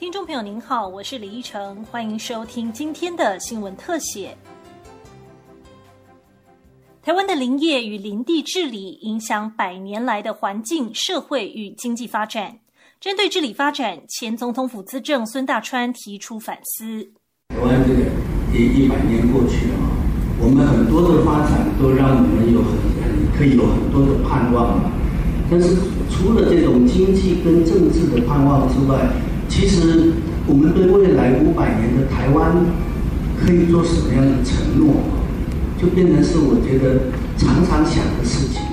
听众朋友您好，我是李依晨，欢迎收听今天的新闻特写。台湾的林业与林地治理影响100年来的环境、社会与经济发展。针对治理发展，前总统府资政孙大川提出反思。 台湾这个100年过去了，我们很多的发展都让我们可以有很多的盼望嘛。但是除了这种经济跟政治的盼望之外，其实我们对未来500年的台湾可以做什么样的承诺，就变成是我觉得常常想的事情。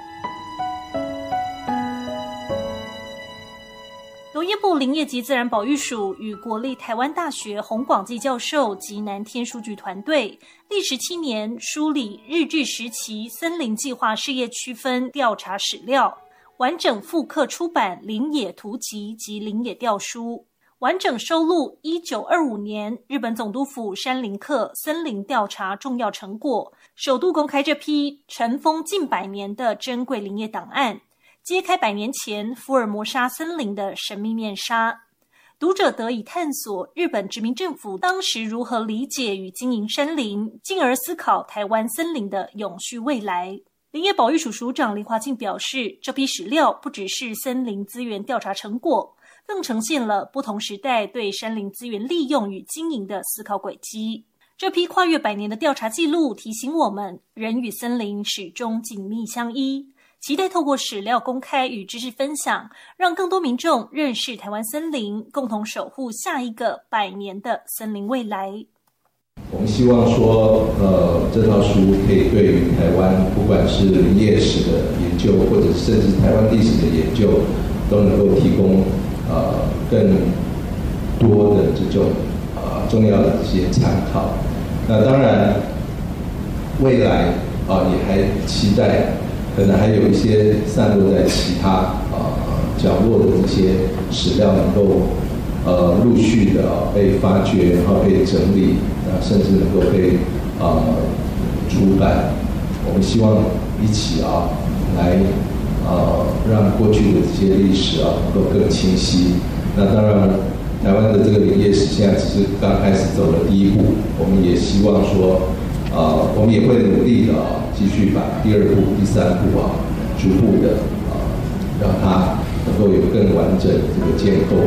农业部林业及自然保育署与国立台湾大学洪广基教授及南天书局团队历时7年梳理日治时期森林计划事业区分调查史料，完整复刻出版林野图集及林野调书，完整收录1925年日本总督府山林课森林调查重要成果，首度公开这批尘封近100年的珍贵林业档案，揭开100年前福尔摩沙森林的神秘面纱，读者得以探索日本殖民政府当时如何理解与经营山林，进而思考台湾森林的永续未来。林业保育署署长林华庆表示，这批史料不只是森林资源调查成果，更呈现了不同时代对山林资源利用与经营的思考轨迹。这批跨越100年的调查记录提醒我们，人与森林始终紧密相依，期待透过史料公开与知识分享，让更多民众认识台湾森林，共同守护下一个100年的森林未来。 我们希望说，这套书可以对于台湾，不管是林业史的研究，或者甚至台湾历史的研究，都能够提供更多的这种重要的这些参考。那当然，未来也还期待，可能还有一些散落在其他角落的这些史料能够陆续的被发掘，然后被整理，甚至能够被出版。我们希望一起来让过去的这些历史能够更清晰。那当然，台湾的这个林业史现在只是刚开始走了第一步，我们也希望说，我们也会努力的继续把第2步、第3步逐步的让它能够有更完整的这个建构。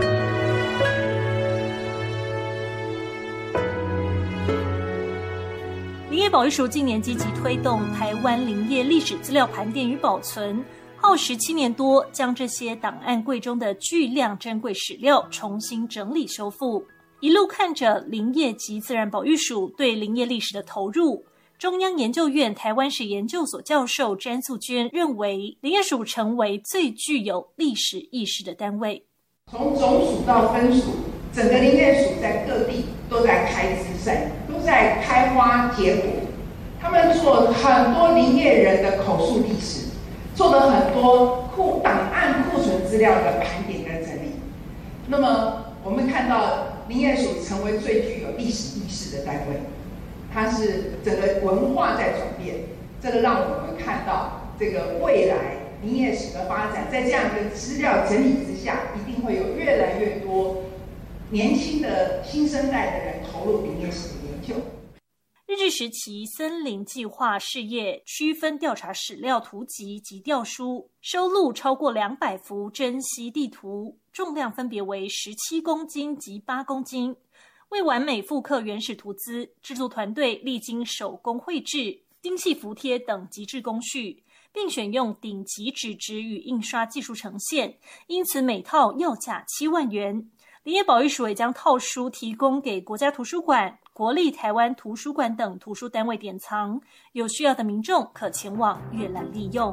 林业保育署近年积极推动台湾林业历史资料盘点与保存，耗时7年多，将这些档案柜中的巨量珍贵史料重新整理修复。一路看着林业及自然保育署对林业历史的投入，中央研究院台湾史研究所教授詹素娟认为，林业署成为最具有历史意识的单位。 从总署到分署，整个林业署在各地都在开枝散，都在开花结果。他们做很多林业人的口述历史，做了很多档案库存资料的盘点跟整理。那么我们看到林业署成为最具有历史意识的单位，它是整个文化在转变，这个让我们看到这个未来林业史的发展，在这样的资料整理之下，一定会有越来越多年轻的新生代的人投入林业史的研究。 日治时期森林计划事业区分调查史料图集及调书，收录超过200幅珍稀地图，重量分别为17公斤及8公斤。为完美复刻原始图资，制作团队历经手工绘制、精细服贴等极致工序，并选用顶级纸质与印刷技术呈现，因此每套要价7万元。林业保育署也将套书提供给国家图书馆、国立台湾图书馆等图书单位典藏，有需要的民众可前往阅览利用。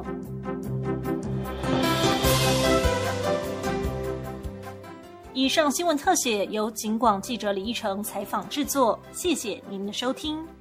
以上新闻特写由警广记者李依成采访制作，谢谢您的收听。